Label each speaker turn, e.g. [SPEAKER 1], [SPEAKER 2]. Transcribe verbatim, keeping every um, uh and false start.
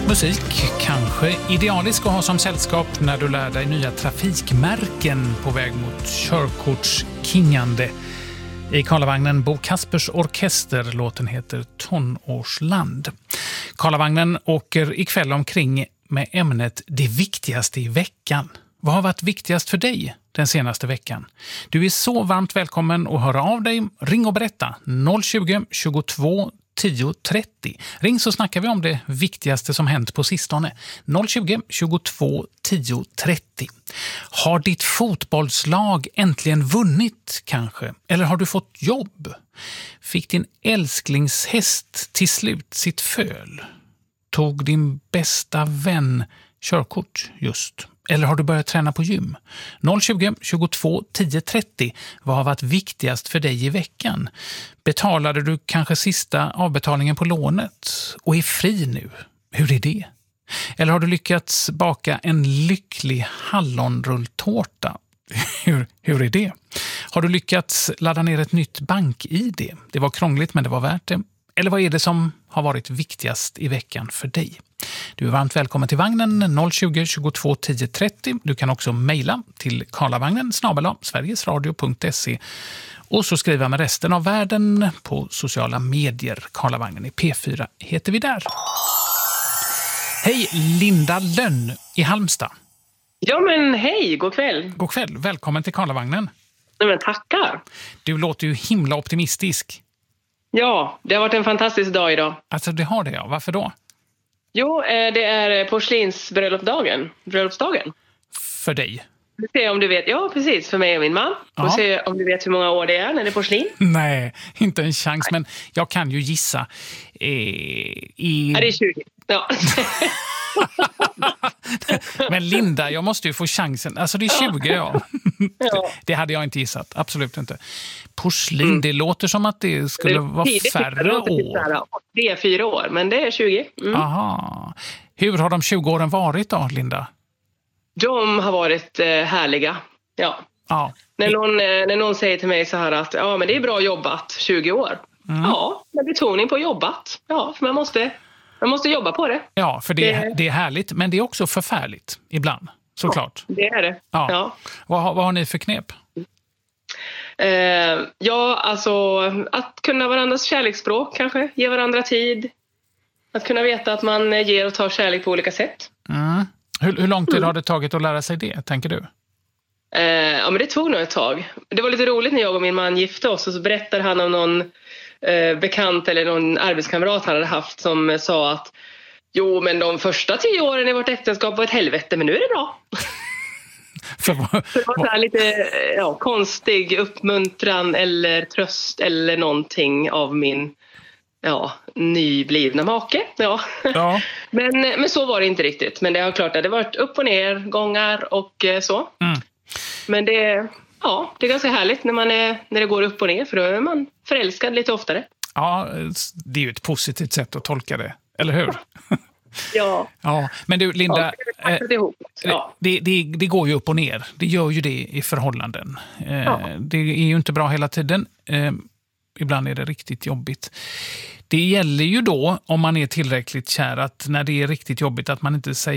[SPEAKER 1] Musik kanske idealisk att ha som sällskap när du lär dig nya trafikmärken på väg mot körkortskingande. I Karlavagnen Bo Kaspers Orkester, låten heter Tonårsland. Karlavagnen åker ikväll omkring med ämnet Det viktigaste i veckan. Vad har varit viktigast för dig den senaste veckan? Du är så varmt välkommen att höra av dig. Ring och berätta noll tjugo, tjugotvå, tio, trettio. Ring så snackar vi om det viktigaste som hänt på sistone. noll tjugo, tjugotvå, tio, trettio. Har ditt fotbollslag äntligen vunnit kanske? Eller har du fått jobb? Fick din älsklingshäst till slut sitt föl? Tog din bästa vän körkort just? Eller har du börjat träna på gym? noll tjugo, tjugotvå, tio, trettio. Vad har varit viktigast för dig i veckan? Betalade du kanske sista avbetalningen på lånet och är fri nu? Hur är det? Eller har du lyckats baka en lycklig hallonrulltårta? Hur, hur är det? Har du lyckats ladda ner ett nytt bank-I D? Det var krångligt men det var värt det. Eller vad är det som har varit viktigast i veckan för dig? Du är varmt välkommen till vagnen noll tjugo, tjugotvå, tio, trettio. Du kan också mejla till karlavagnen snabel-a sverigesradio punkt se och så skriva med resten av världen på sociala medier. Karlavagnen i P fyra heter vi där. Hej, Linda Lönn i Halmstad.
[SPEAKER 2] Ja men hej, god kväll.
[SPEAKER 1] God kväll, välkommen till Karlavagnen.
[SPEAKER 2] Nej, men tackar.
[SPEAKER 1] Du låter ju himla optimistisk.
[SPEAKER 2] Ja, det har varit en fantastisk dag idag.
[SPEAKER 1] Alltså det har det, ja. Varför då?
[SPEAKER 2] Jo, det är porslinsbröllopsdagen. Bröllopsdagen.
[SPEAKER 1] För dig?
[SPEAKER 2] Vi ser om du vet. Ja, precis. För mig och min man. Och se om du vet hur många år det är när det är porslin.
[SPEAKER 1] Nej, inte en chans. Nej. Men jag kan ju gissa. Eh, i...
[SPEAKER 2] Ja, det är tjugo. Ja.
[SPEAKER 1] Men Linda, jag måste ju få chansen. Alltså det är tjugo, ja.
[SPEAKER 2] Ja.
[SPEAKER 1] Det hade jag inte gissat. Absolut inte. Porslin, mm. det låter som att det skulle det vara färre år.
[SPEAKER 2] Det är fyra år, men det är tjugo. Mm.
[SPEAKER 1] Aha. Hur har de tjugo åren varit då, Linda?
[SPEAKER 2] De har varit eh, härliga, ja.
[SPEAKER 1] ja.
[SPEAKER 2] När, någon, eh, när någon säger till mig så här att ja, men det är bra jobbat, tjugo år. Mm. Ja, med betoning på jobbat. Ja, för man måste, man måste jobba på det.
[SPEAKER 1] Ja, för det, det... det är härligt, men det är också förfärligt ibland, såklart.
[SPEAKER 2] Ja, det är det.
[SPEAKER 1] Ja.
[SPEAKER 2] Ja.
[SPEAKER 1] Vad, vad har ni för knep?
[SPEAKER 2] Eh, ja, alltså att kunna varandras kärleksspråk kanske, ge varandra tid. Att kunna veta att man ger och tar kärlek på olika sätt.
[SPEAKER 1] Mm. Hur, hur lång tid mm. har det tagit att lära sig det, tänker du?
[SPEAKER 2] Eh, ja, men det tog nog ett tag. Det var lite roligt när jag och min man gifte oss och så berättade han om någon eh, bekant eller någon arbetskamrat han hade haft som sa att jo, men de första tio åren i vårt äktenskap var ett helvete, men nu är det bra.
[SPEAKER 1] För,
[SPEAKER 2] så det var så här lite ja, konstig uppmuntran eller tröst eller någonting av min ja, nyblivna make. Ja.
[SPEAKER 1] Ja.
[SPEAKER 2] men, men så var det inte riktigt. Men det har klart att det har varit upp och ner, gångar och så. Mm. Men det, ja, det är ganska härligt när, man är, när det går upp och ner, för då är man förälskad lite oftare.
[SPEAKER 1] Ja, det är ju ett positivt sätt att tolka det, eller hur?
[SPEAKER 2] Ja.
[SPEAKER 1] Ja, men du Linda,
[SPEAKER 2] ja, det, ihop. Ja.
[SPEAKER 1] det, det, det går ju upp och ner. Det gör ju det i förhållanden. Ja. Det är ju inte bra hela tiden. Ibland är det riktigt jobbigt. Det gäller ju då, om man är tillräckligt kär, att när det är riktigt jobbigt att man inte säger